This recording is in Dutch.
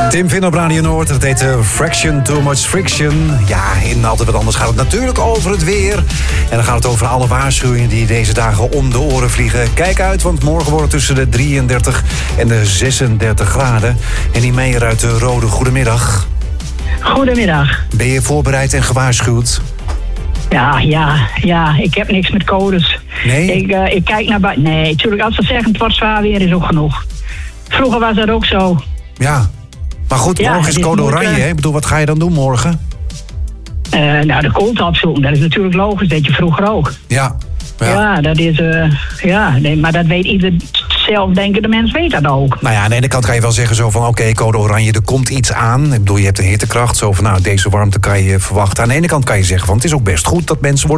Tim Vin op Radio Noord, dat heet Fraction Too Much Friction. Ja, in Altijd Wat Anders gaat het natuurlijk over het weer. En dan gaat het over alle waarschuwingen die deze dagen om de oren vliegen. Kijk uit, want morgen wordt het tussen de 33 en de 36 graden. En die Meijer uit de Rode, goedemiddag. Goedemiddag. Ben je voorbereid en gewaarschuwd? Ja, ik heb niks met codes. Nee? Ik kijk naar buiten. Nee, natuurlijk, als ze zeggen het wordt zwaar weer is ook genoeg. Vroeger was dat ook zo. Ja. Maar goed, Ja, morgen is dit code moet, oranje, hè? Ik bedoel, wat ga je dan doen morgen? De koelte opzoeken, dat is natuurlijk logisch, dat je vroeger ook. Ja. Ja, dat is... maar dat weet ieder zelf, denken de mens weet dat ook. Nou ja, aan de ene kant kan je wel zeggen zo van... oké, code oranje, er komt iets aan. Ik bedoel, je hebt een hittekracht. Zo van, nou, deze warmte kan je verwachten. Aan de ene kant kan je zeggen van... het is ook best goed dat mensen worden